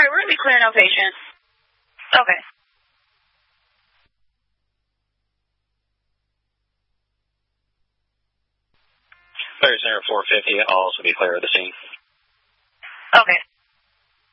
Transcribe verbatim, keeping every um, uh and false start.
right, we're going to be clearing out patient. Okay. Clear Center four fifty, I'll also be clear of the scene. Okay.